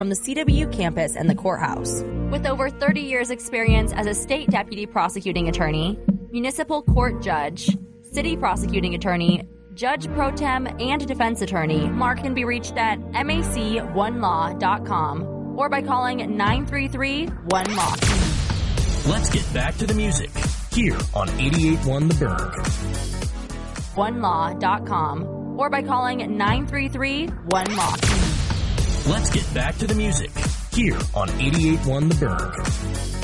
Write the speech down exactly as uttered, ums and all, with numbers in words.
from the C W U campus and the courthouse. With over thirty years experience as a state deputy prosecuting attorney, municipal court judge, city prosecuting attorney, judge pro tem, and defense attorney, Mark can be reached at M A C one law dot com or by calling nine three three one law. Let's get back to the music here on eighty-eight point one The Berg. one law dot com or by calling nine three three one law. Let's get back to the music here on eighty-eight point one The Berg.